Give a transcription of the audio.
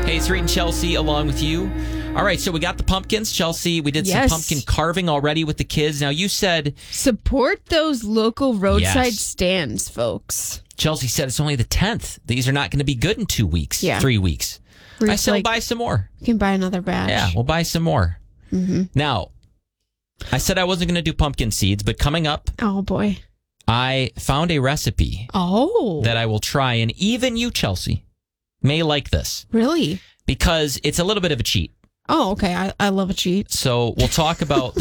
Hey, it's Reed and Chelsea along with you. All right, so we got the pumpkins, Chelsea. We did some pumpkin carving already with the kids. Now, you said... Support those local roadside stands, folks. Chelsea said it's only the 10th. These are not going to be good in 2 weeks, 3 weeks. I said we'll buy some more. We can buy another batch. Yeah, we'll buy some more. Mm-hmm. Now, I said I wasn't going to do pumpkin seeds, but coming up... Oh, boy. I found a recipe that I will try, and even you, Chelsea, may like this. Really? Because it's a little bit of a cheat. Oh, okay. I love a cheat. So we'll talk about